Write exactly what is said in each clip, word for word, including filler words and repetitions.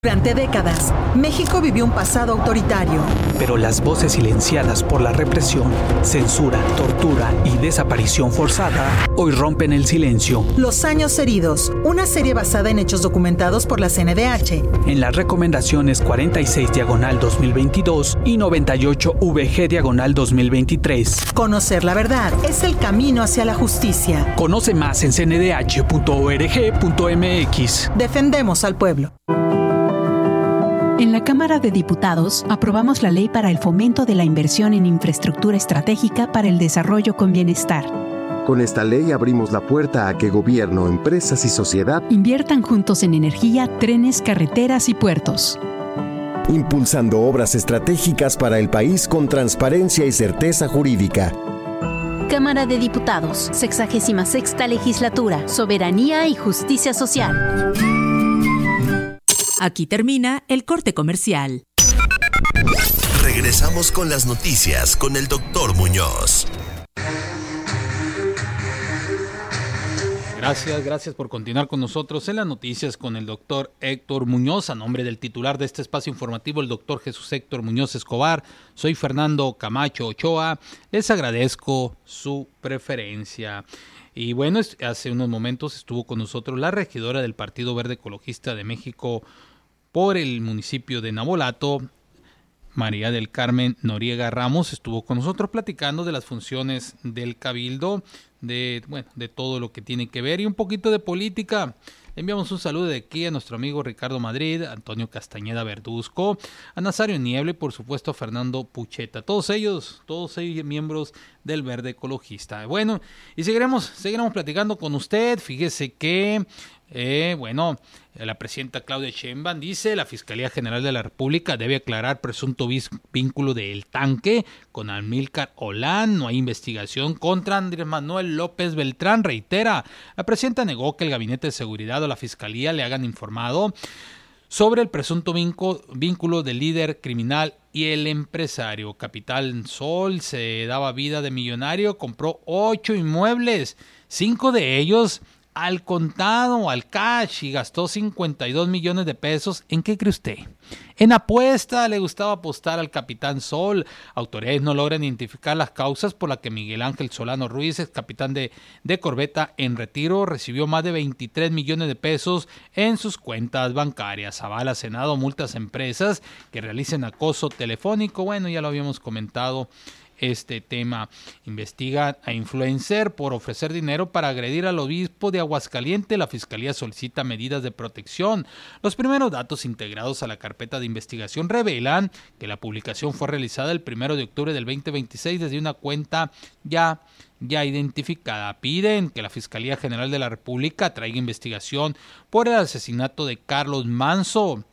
Durante décadas, México vivió un pasado autoritario. Pero las voces silenciadas por la represión, censura, tortura y desaparición forzada hoy rompen el silencio. Los años heridos, una serie basada en hechos documentados por la C N D H. En las recomendaciones cuarenta y seis diagonal dos mil veintidós y noventa y ocho V G diagonal dos mil veintitrés. Conocer la verdad es el camino hacia la justicia. Conoce más en c n d h punto org punto m x. Defendemos al pueblo. En la Cámara de Diputados aprobamos la ley para el fomento de la inversión en infraestructura estratégica para el desarrollo con bienestar. Con esta ley abrimos la puerta a que gobierno, empresas y sociedad inviertan juntos en energía, trenes, carreteras y puertos. Impulsando obras estratégicas para el país con transparencia y certeza jurídica. Cámara de Diputados, sexagésima sexta legislatura, soberanía y justicia social. Aquí termina el corte comercial. Regresamos con las noticias con el doctor Muñoz. Gracias, gracias por continuar con nosotros en las noticias con el doctor Héctor Muñoz. A nombre del titular de este espacio informativo, el doctor Jesús Héctor Muñoz Escobar, soy Fernando Camacho Ochoa. Les agradezco su preferencia. Y bueno, hace unos momentos estuvo con nosotros la regidora del Partido Verde Ecologista de México por el municipio de Navolato, María del Carmen Noriega Ramos, estuvo con nosotros platicando de las funciones del Cabildo, de, bueno, de todo lo que tiene que ver y un poquito de política. Le enviamos un saludo de aquí a nuestro amigo Ricardo Madrid, a Antonio Castañeda Verduzco, a Nazario Niebla y por supuesto a Fernando Pucheta. Todos ellos, todos ellos miembros del Verde Ecologista. Bueno, y seguiremos, seguiremos platicando con usted. Fíjese que, eh, bueno, la presidenta Claudia Sheinbaum dice: la Fiscalía General de la República debe aclarar presunto vínculo del Tanque con Amílcar Olán. No hay investigación contra Andrés Manuel López Beltrán. Reitera, la presidenta negó que el Gabinete de Seguridad o la Fiscalía le hagan informado sobre el presunto vínculo del líder criminal y el empresario. Capital Sol se daba vida de millonario, compró ocho inmuebles, cinco de ellos al contado, al cash, y gastó cincuenta y dos millones de pesos. ¿En qué cree usted? En apuesta. Le gustaba apostar al Capitán Sol. Autoridades no logran identificar las causas por las que Miguel Ángel Solano Ruiz, ex capitán de, de corbeta en retiro, recibió más de veintitrés millones de pesos en sus cuentas bancarias. Avala Senado multas a empresas que realicen acoso telefónico. Bueno, ya lo habíamos comentado. Este tema. Investiga a influencer por ofrecer dinero para agredir al obispo de Aguascalientes. La Fiscalía solicita medidas de protección. Los primeros datos integrados a la carpeta de investigación revelan que la publicación fue realizada el primero de octubre del veinte veintiséis desde una cuenta ya ya identificada. Piden que la Fiscalía General de la República traiga investigación por el asesinato de Carlos Manso.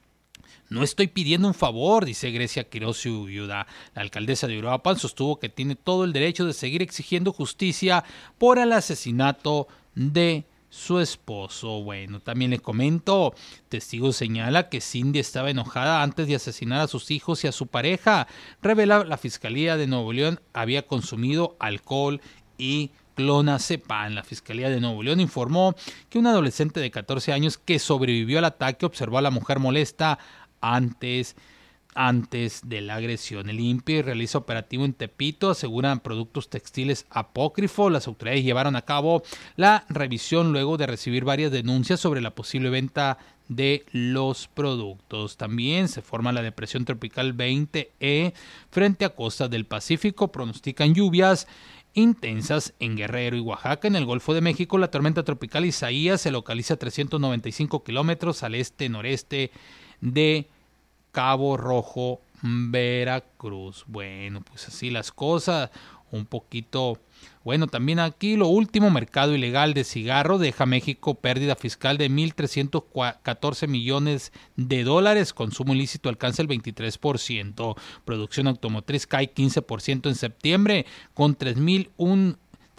No estoy pidiendo un favor, dice Grecia Quiroz Ulloa. La alcaldesa de Uruapan sostuvo que tiene todo el derecho de seguir exigiendo justicia por el asesinato de su esposo. Bueno, también le comento, testigo señala que Cindy estaba enojada antes de asesinar a sus hijos y a su pareja. Revela la Fiscalía de Nuevo León había consumido alcohol y clonazepam. La Fiscalía de Nuevo León informó que un adolescente de catorce años que sobrevivió al ataque observó a la mujer molesta antes, antes de la agresión. El I N P I realiza operativo en Tepito, aseguran productos textiles apócrifos. Las autoridades llevaron a cabo la revisión luego de recibir varias denuncias sobre la posible venta de los productos. También se forma la depresión tropical veinte E frente a costas del Pacífico. Pronostican lluvias intensas en Guerrero y Oaxaca. En el Golfo de México, la tormenta tropical Isaías se localiza a trescientos noventa y cinco kilómetros al este-noreste de Cabo Rojo, Veracruz. Bueno, pues así las cosas, un poquito. Bueno, también aquí lo último, mercado ilegal de cigarros deja a México pérdida fiscal de mil trescientos catorce millones de dólares. Consumo ilícito alcanza el veintitrés por ciento. Producción automotriz cae quince por ciento en septiembre con tres mil una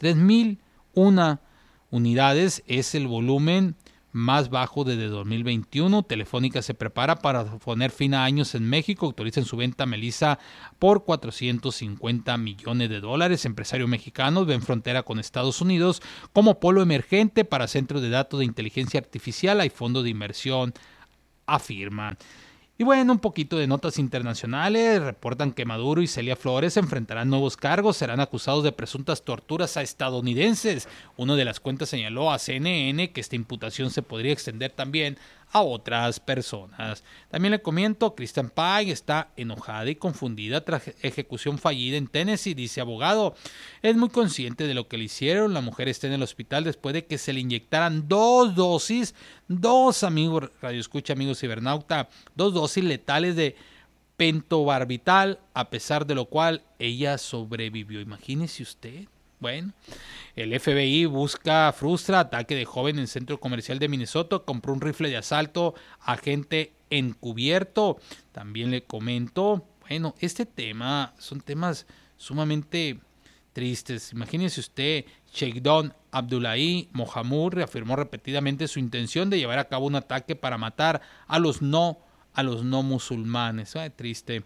unidades. Es el volumen más bajo desde dos mil veintiuno. Telefónica se prepara para poner fin a años en México. Autorizan su venta a Melissa por cuatrocientos cincuenta millones de dólares. Empresarios mexicanos ven frontera con Estados Unidos como polo emergente para centros de datos de inteligencia artificial. Hay fondo de inversión afirman. Y bueno, un poquito de notas internacionales. Reportan que Maduro y Celia Flores enfrentarán nuevos cargos. Serán acusados de presuntas torturas a estadounidenses. Una de las cuentas señaló a C N N que esta imputación se podría extender también a otras personas. También le comento, Christian Page está enojada y confundida tras ejecución fallida en Tennessee, dice abogado. Es muy consciente de lo que le hicieron. La mujer está en el hospital después de que se le inyectaran dos dosis, dos amigos, radio escucha, amigos cibernauta, dos dosis letales de pentobarbital, a pesar de lo cual ella sobrevivió. Imagínese usted. Bueno, el F B I busca, frustra ataque de joven en centro comercial de Minnesota, compró un rifle de asalto, agente encubierto. También le comento, bueno, este tema, son temas sumamente tristes. Imagínese usted, Sheikhdon Abdullahi Mohamud reafirmó repetidamente su intención de llevar a cabo un ataque para matar a los no, a los no musulmanes. Ay, triste.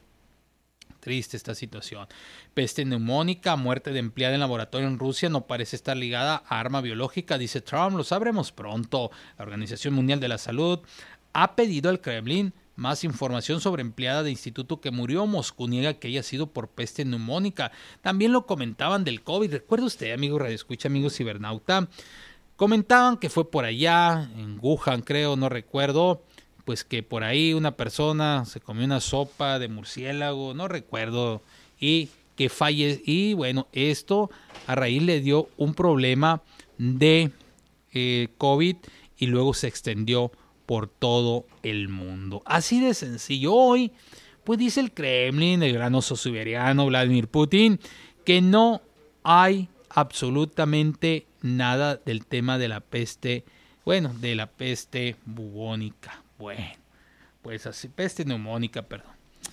Triste esta situación. Peste neumónica, muerte de empleada en laboratorio en Rusia no parece estar ligada a arma biológica, dice Trump. Lo sabremos pronto. La Organización Mundial de la Salud ha pedido al Kremlin más información sobre empleada de instituto que murió. Moscú niega que haya sido por peste neumónica. También lo comentaban del COVID. ¿Recuerda usted, amigo Radio Escucha, amigo cibernauta? Comentaban que fue por allá, en Wuhan creo, no recuerdo. Pues que por ahí una persona se comió una sopa de murciélago, no recuerdo, y que falle, y bueno, esto a raíz le dio un problema de eh, COVID y luego se extendió por todo el mundo. Así de sencillo. Hoy, pues dice el Kremlin, el gran oso siberiano Vladimir Putin, que no hay absolutamente nada del tema de la peste, bueno, de la peste bubónica. Bueno, pues así, peste neumónica, perdón.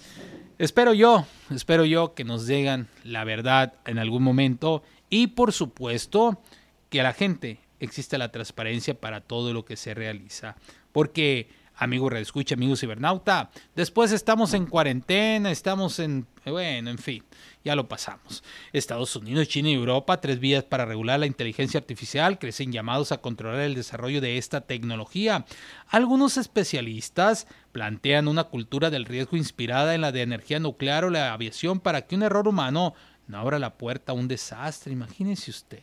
Espero yo, espero yo que nos digan la verdad en algún momento y por supuesto que a la gente exista la transparencia para todo lo que se realiza. Porque, amigo redescucha, amigo cibernauta, después estamos en cuarentena, estamos en, bueno, en fin, ya lo pasamos. Estados Unidos, China y Europa, tres vías para regular la inteligencia artificial, crecen llamados a controlar el desarrollo de esta tecnología. Algunos especialistas plantean una cultura del riesgo inspirada en la de energía nuclear o la aviación para que un error humano no abra la puerta a un desastre. Imagínese usted,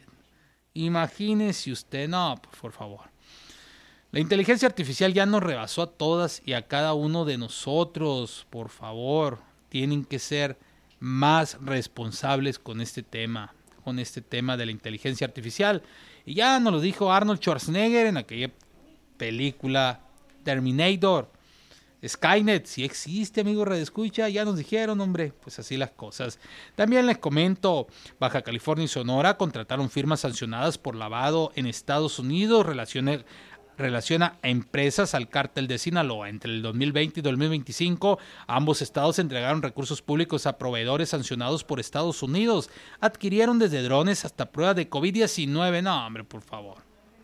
imagínese usted, no, por favor. La inteligencia artificial ya nos rebasó a todas y a cada uno de nosotros. Por favor, tienen que ser más responsables con este tema, con este tema de la inteligencia artificial. Y ya nos lo dijo Arnold Schwarzenegger en aquella película Terminator. Skynet, si existe, amigo redescucha, ya nos dijeron, hombre, pues así las cosas. También les comento, Baja California y Sonora contrataron firmas sancionadas por lavado en Estados Unidos, relaciona, relaciona a empresas al cártel de Sinaloa. Entre el dos mil veinte y dos mil veinticinco, ambos estados entregaron recursos públicos a proveedores sancionados por Estados Unidos. Adquirieron desde drones hasta pruebas de COVID diecinueve. No, hombre, por favor.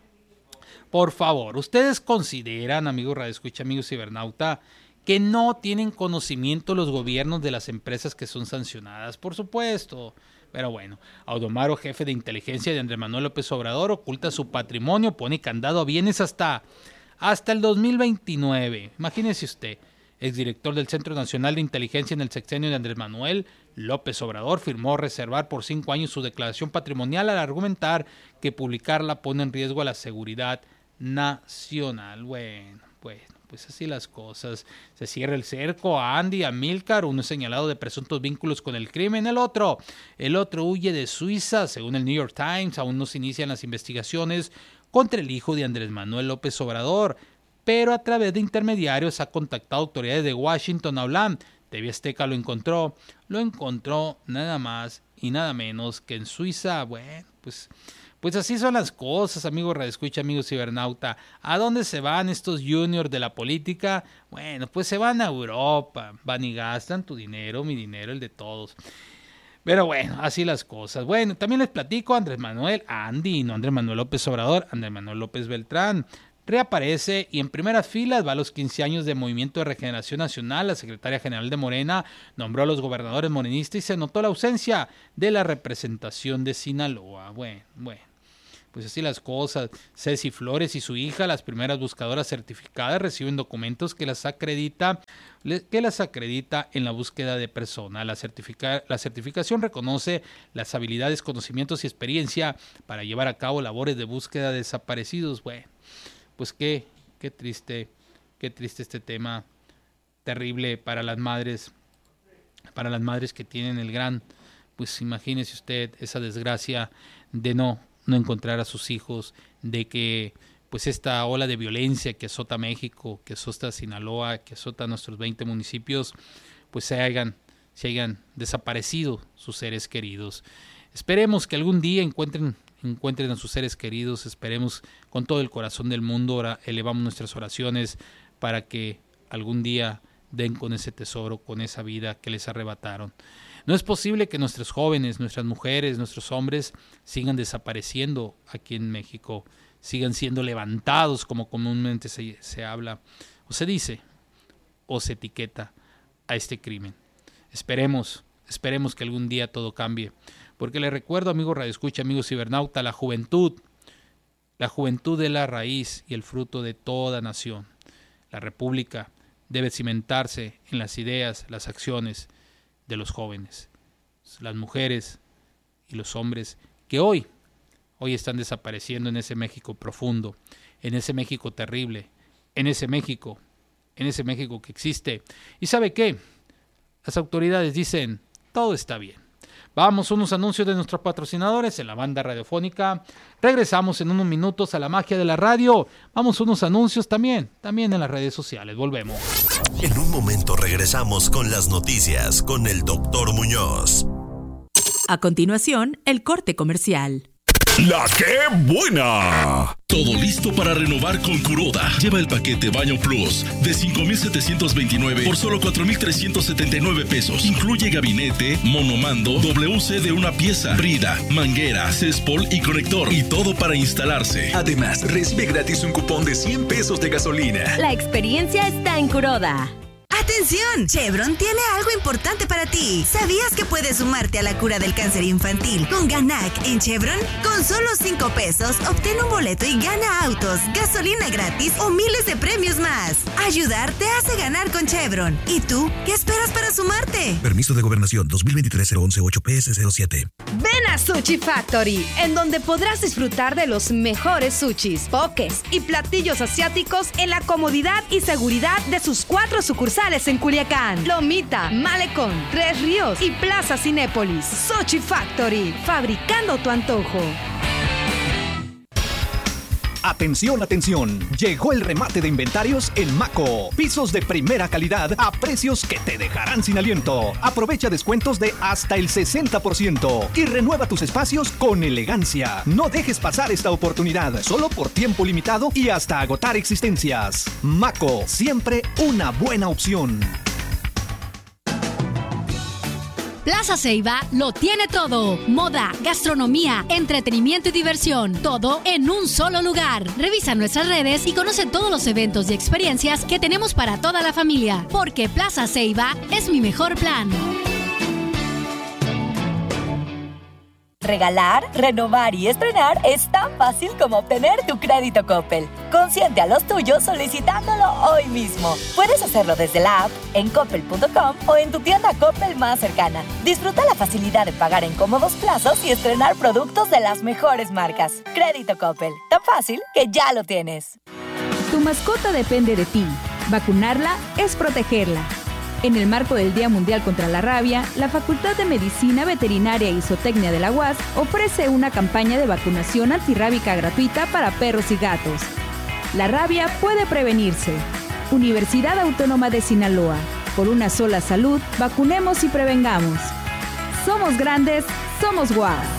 Por favor, ¿ustedes consideran, amigos radioescucha, amigos cibernauta, que no tienen conocimiento los gobiernos de las empresas que son sancionadas? Por supuesto. Pero bueno, Audomaro, jefe de inteligencia de Andrés Manuel López Obrador, oculta su patrimonio, pone candado a bienes hasta, hasta el dos mil veintinueve. Imagínese usted, exdirector del Centro Nacional de Inteligencia en el sexenio de Andrés Manuel López Obrador, firmó reservar por cinco años su declaración patrimonial al argumentar que publicarla pone en riesgo a la seguridad nacional. Bueno, bueno, pues así las cosas. Se cierra el cerco a Andy y a Milcar, uno es señalado de presuntos vínculos con el crimen, el otro, el otro huye de Suiza. Según el New York Times, aún no se inician las investigaciones contra el hijo de Andrés Manuel López Obrador, pero a través de intermediarios ha contactado autoridades de Washington. Hablan, T V Azteca lo encontró, lo encontró nada más y nada menos que en Suiza. Bueno, pues... Pues así son las cosas, amigos radioescucha, amigos cibernauta. ¿A dónde se van estos juniors de la política? Bueno, pues se van a Europa, van y gastan tu dinero, mi dinero, el de todos. Pero bueno, así las cosas. Bueno, también les platico, Andrés Manuel, Andy, no Andrés Manuel López Obrador, Andrés Manuel López Beltrán, reaparece y en primeras filas va a los quince años de Movimiento de Regeneración Nacional. La secretaria general de Morena nombró a los gobernadores morenistas y se notó la ausencia de la representación de Sinaloa. Bueno, bueno. Pues así las cosas. Ceci Flores y su hija, las primeras buscadoras certificadas, reciben documentos que las acredita, que las acredita en la búsqueda de persona. La, certifica, la certificación reconoce las habilidades, conocimientos y experiencia para llevar a cabo labores de búsqueda de desaparecidos. Bueno, pues qué, qué triste, qué triste este tema, terrible para las madres, para las madres que tienen el gran, pues imagínese usted esa desgracia de no no encontrar a sus hijos, de que pues esta ola de violencia que azota México, que azota Sinaloa, que azota nuestros veinte municipios, pues se hayan, se hayan desaparecido sus seres queridos. Esperemos que algún día encuentren, encuentren a sus seres queridos, esperemos con todo el corazón del mundo, ahora elevamos nuestras oraciones para que algún día den con ese tesoro, con esa vida que les arrebataron. No es posible que nuestros jóvenes, nuestras mujeres, nuestros hombres sigan desapareciendo aquí en México, sigan siendo levantados como comúnmente se, se habla, o se dice, o se etiqueta a este crimen. Esperemos, esperemos que algún día todo cambie, porque les recuerdo, amigos radioescucha, amigos cibernauta, la juventud, la juventud es la raíz y el fruto de toda nación. La República debe cimentarse en las ideas, las acciones de los jóvenes, las mujeres y los hombres que hoy, hoy están desapareciendo en ese México profundo, en ese México terrible, en ese México, en ese México que existe. ¿Y sabe qué? Las autoridades dicen, todo está bien. Vamos a unos anuncios de nuestros patrocinadores en la banda radiofónica. Regresamos en unos minutos a la magia de la radio. Vamos a unos anuncios también, también en las redes sociales. Volvemos. En un momento regresamos con las noticias con el doctor Muñoz. A continuación, el corte comercial. ¡La qué buena! Todo listo para renovar con Kuroda. Lleva el paquete Baño Plus de cinco mil setecientos veintinueve por solo cuatro mil trescientos setenta y nueve pesos. Incluye gabinete, monomando, W C de una pieza, brida, manguera, céspol y conector. Y todo para instalarse. Además, recibe gratis un cupón de cien pesos de gasolina. La experiencia está en Kuroda. ¡Atención! Chevron tiene algo importante para ti. ¿Sabías que puedes sumarte a la cura del cáncer infantil con Ganac en Chevron? Con solo cinco pesos, obtén un boleto y gana autos, gasolina gratis o miles de premios más. Ayudar te hace ganar con Chevron. ¿Y tú? ¿Qué esperas para sumarte? Permiso de Gobernación dos mil veintitrés cero once ocho P S cero siete. Ven a Sushi Factory, en donde podrás disfrutar de los mejores sushis, pokés y platillos asiáticos en la comodidad y seguridad de sus cuatro sucursales en Culiacán, Lomita, Malecón, Tres Ríos y Plaza Cinépolis. Sushi Factory, fabricando tu antojo. Atención, atención, llegó el remate de inventarios en Maco. Pisos de primera calidad a precios que te dejarán sin aliento. Aprovecha descuentos de hasta el sesenta por ciento y renueva tus espacios con elegancia. No dejes pasar esta oportunidad, solo por tiempo limitado y hasta agotar existencias. Maco, siempre una buena opción. Plaza Ceiba lo tiene todo. Moda, gastronomía, entretenimiento y diversión. Todo en un solo lugar. Revisa nuestras redes y conoce todos los eventos y experiencias que tenemos para toda la familia. Porque Plaza Ceiba es mi mejor plan. Regalar, renovar y estrenar es tan fácil como obtener tu crédito Coppel. Consiente a los tuyos solicitándolo hoy mismo. Puedes hacerlo desde la app, en coppel punto com o en tu tienda Coppel más cercana. Disfruta la facilidad de pagar en cómodos plazos y estrenar productos de las mejores marcas. Crédito Coppel, tan fácil que ya lo tienes. Tu mascota depende de ti. Vacunarla es protegerla. En el marco del Día Mundial contra la Rabia, la Facultad de Medicina Veterinaria y Zootecnia de la U A S ofrece una campaña de vacunación antirrábica gratuita para perros y gatos. La rabia puede prevenirse. Universidad Autónoma de Sinaloa. Por una sola salud, vacunemos y prevengamos. Somos grandes, somos U A S.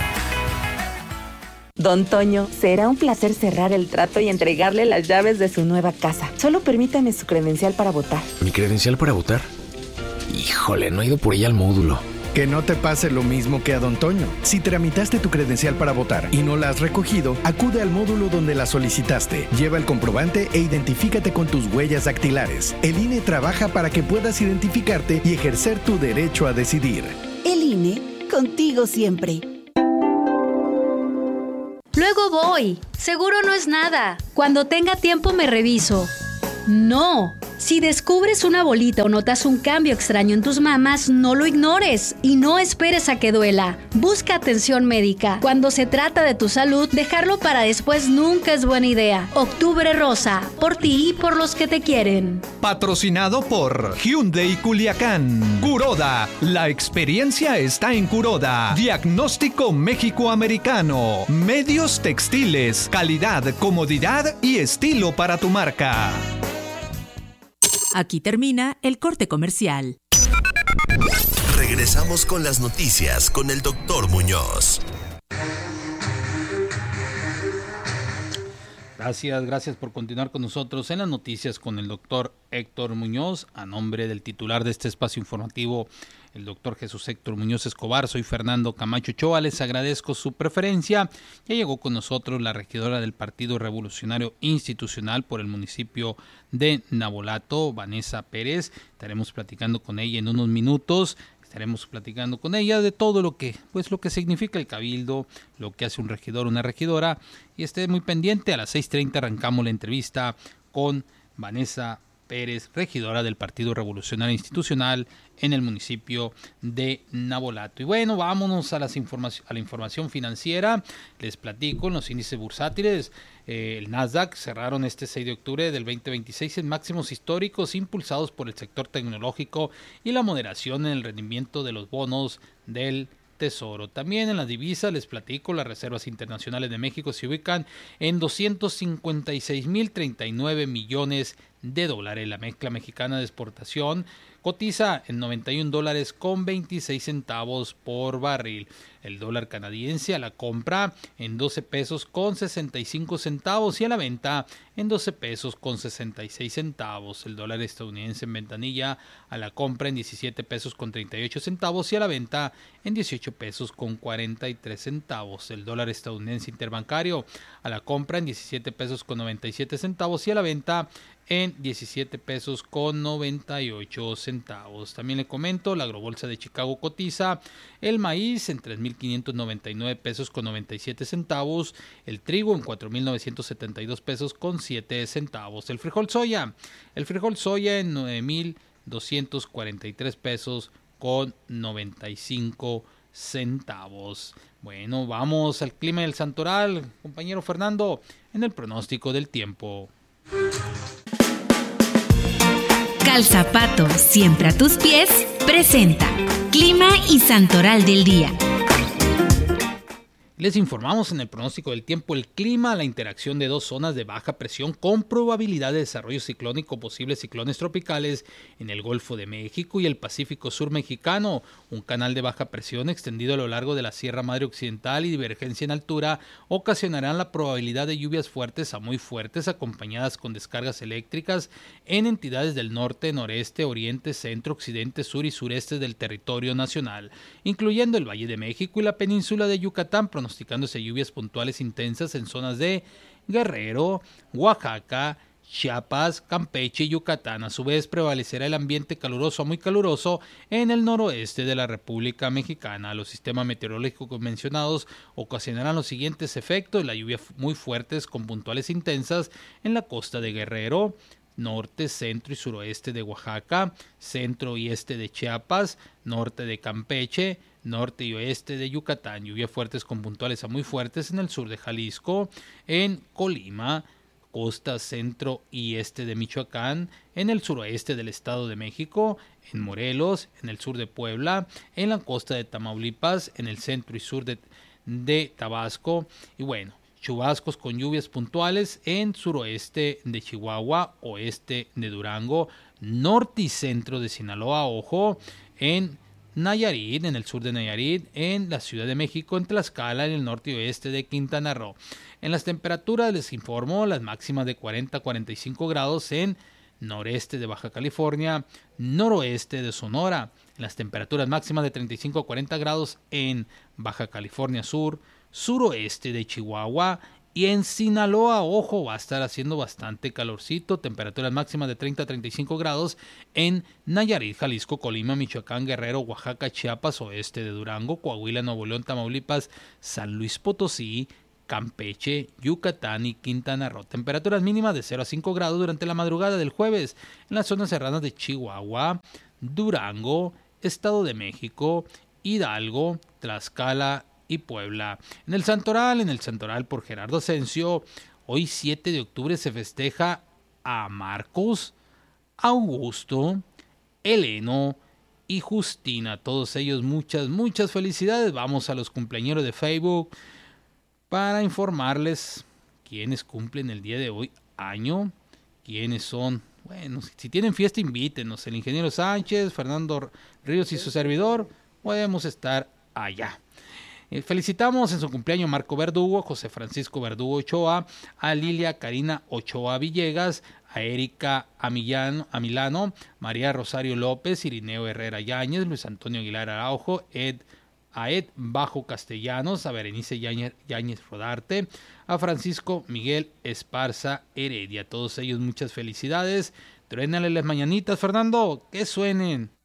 Don Toño, será un placer cerrar el trato y entregarle las llaves de su nueva casa. Solo permítame su credencial para votar. ¿Mi credencial para votar? Híjole, no he ido por ella al módulo. Que no te pase lo mismo que a Don Toño. Si tramitaste tu credencial para votar y no la has recogido, acude al módulo donde la solicitaste. Lleva el comprobante e identifícate con tus huellas dactilares. El I N E trabaja para que puedas identificarte y ejercer tu derecho a decidir. El I N E, contigo siempre. Luego voy. Seguro no es nada. Cuando tenga tiempo me reviso. No. Si descubres una bolita o notas un cambio extraño en tus mamas, no lo ignores y no esperes a que duela. Busca atención médica. Cuando se trata de tu salud, dejarlo para después nunca es buena idea. Octubre Rosa, por ti y por los que te quieren. Patrocinado por Hyundai Culiacán. Kuroda, la experiencia está en Kuroda. Diagnóstico México-Americano. Medios textiles, calidad, comodidad y estilo para tu marca. Aquí termina el corte comercial. Regresamos con las noticias con el doctor Muñoz. Gracias, gracias por continuar con nosotros en las noticias con el doctor Héctor Muñoz. A nombre del titular de este espacio informativo, el doctor Jesús Héctor Muñoz Escobar, soy Fernando Camacho Ochoa, les agradezco su preferencia. Ya llegó con nosotros la regidora del Partido Revolucionario Institucional por el municipio de Navolato, Vanessa Pérez. Estaremos platicando con ella en unos minutos. Estaremos platicando con ella de todo lo que, pues lo que significa el cabildo, lo que hace un regidor, una regidora. Y esté muy pendiente, a las seis treinta arrancamos la entrevista con Vanessa Pérez, regidora del Partido Revolucionario Institucional en el municipio de Navolato. Y bueno, vámonos a, las informaci- a la información financiera. Les platico en los índices bursátiles. Eh, el Nasdaq cerraron este seis de octubre del veinte veintiséis en máximos históricos impulsados por el sector tecnológico y la moderación en el rendimiento de los bonos del Tesoro. También en las divisas les platico, las reservas internacionales de México se ubican en doscientos cincuenta y seis mil treinta y nueve millones de dólares. La mezcla mexicana de exportación cotiza en noventa y un dólares con veintiséis centavos por barril. El dólar canadiense a la compra en doce pesos con sesenta y cinco centavos y a la venta en doce pesos con sesenta y seis centavos. El dólar estadounidense en ventanilla a la compra en diecisiete pesos con treinta y ocho centavos y a la venta en dieciocho pesos con cuarenta y tres centavos. El dólar estadounidense interbancario a la compra en diecisiete pesos con noventa y siete centavos y a la venta en diecisiete pesos con noventa y ocho centavos. También le comento, la agrobolsa de Chicago cotiza el maíz en tres mil quinientos noventa y nueve pesos con noventa y siete centavos, el trigo en cuatro mil novecientos setenta y dos pesos con siete centavos, el frijol soya, el frijol soya en nueve mil doscientos cuarenta y tres pesos con noventa y cinco centavos. Bueno, vamos al clima del Santoral, compañero Fernando, en el pronóstico del tiempo. Calzapato, siempre a tus pies, presenta Clima y Santoral del Día. Les informamos en el pronóstico del tiempo el clima, la interacción de dos zonas de baja presión con probabilidad de desarrollo ciclónico, posibles ciclones tropicales en el Golfo de México y el Pacífico Sur mexicano, un canal de baja presión extendido a lo largo de la Sierra Madre Occidental y divergencia en altura ocasionarán la probabilidad de lluvias fuertes a muy fuertes acompañadas con descargas eléctricas en entidades del norte, noreste, oriente, centro, occidente, sur y sureste del territorio nacional, incluyendo el Valle de México y la península de Yucatán, pronosticándose lluvias puntuales intensas en zonas de Guerrero, Oaxaca, Chiapas, Campeche y Yucatán. A su vez prevalecerá el ambiente caluroso a muy caluroso en el noroeste de la República Mexicana. Los sistemas meteorológicos mencionados ocasionarán los siguientes efectos: la lluvia muy fuertes con puntuales intensas en la costa de Guerrero, norte, centro y suroeste de Oaxaca, centro y este de Chiapas, norte de Campeche, norte y oeste de Yucatán, lluvias fuertes con puntuales a muy fuertes en el sur de Jalisco, en Colima, costa, centro y este de Michoacán, en el suroeste del Estado de México, en Morelos, en el sur de Puebla, en la costa de Tamaulipas, en el centro y sur de, de Tabasco, y bueno, chubascos con lluvias puntuales en suroeste de Chihuahua, oeste de Durango, norte y centro de Sinaloa, ojo, en Nayarit, en el sur de Nayarit, en la Ciudad de México, en Tlaxcala, en el norte y oeste de Quintana Roo. En las temperaturas les informo las máximas de cuarenta a cuarenta y cinco grados en noreste de Baja California, noroeste de Sonora. En las temperaturas máximas de treinta y cinco a cuarenta grados en Baja California Sur, suroeste de Chihuahua y en Sinaloa, ojo, va a estar haciendo bastante calorcito, temperaturas máximas de treinta a treinta y cinco grados en Nayarit, Jalisco, Colima, Michoacán, Guerrero, Oaxaca, Chiapas, oeste de Durango, Coahuila, Nuevo León, Tamaulipas, San Luis Potosí, Campeche, Yucatán y Quintana Roo. Temperaturas mínimas de cero a cinco grados durante la madrugada del jueves en las zonas serranas de Chihuahua, Durango, Estado de México, Hidalgo, Tlaxcala y Puebla. En el Santoral, en el Santoral por Gerardo Asensio, hoy siete de octubre se festeja a Marcos, Augusto, Eleno y Justina. Todos ellos muchas, muchas felicidades. Vamos a los cumpleañeros de Facebook para informarles quiénes cumplen el día de hoy año, quiénes son. Bueno, si tienen fiesta, invítenos. El ingeniero Sánchez, Fernando Ríos y su servidor, podemos estar allá. Eh, felicitamos en su cumpleaños a Marco Verdugo, José Francisco Verdugo Ochoa, a Lilia Karina Ochoa Villegas, a Erika Amillano, Amilano, María Rosario López, Irineo Herrera Yáñez, Luis Antonio Aguilar Araujo, Ed, a Ed Bajo Castellanos, a Berenice Yáñez, Yáñez Rodarte, a Francisco Miguel Esparza Heredia. Todos ellos muchas felicidades. Truénale las mañanitas, Fernando, que suenen.